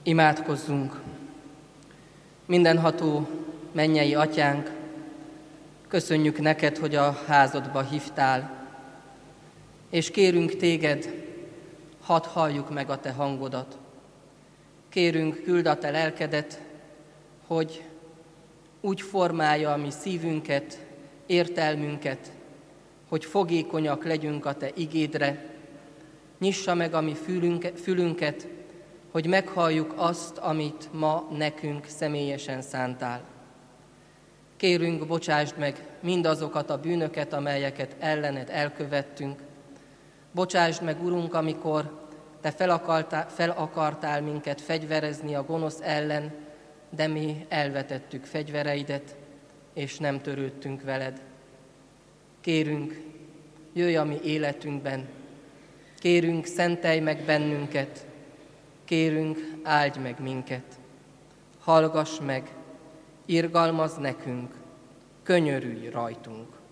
Imádkozzunk! Mindenható mennyei Atyánk, köszönjük neked, hogy a házadba hívtál, és kérünk téged, hadd halljuk meg a te hangodat. Kérünk, küld a te lelkedet, hogy úgy formálja a mi szívünket, értelmünket, hogy fogékonyak legyünk a te igédre, nyissa meg a mi fülünket, hogy meghalljuk azt, amit ma nekünk személyesen szántál. Kérünk, bocsásd meg mindazokat a bűnöket, amelyeket ellened elkövettünk. Bocsásd meg, Urunk, amikor te fel akartál minket fegyverezni a gonosz ellen, de mi elvetettük fegyvereidet, és nem törődtünk veled. Kérünk, jöjj a mi életünkben, kérünk, szentelj meg bennünket, kérünk, áldj meg minket, hallgass meg, irgalmazz nekünk, könyörülj rajtunk.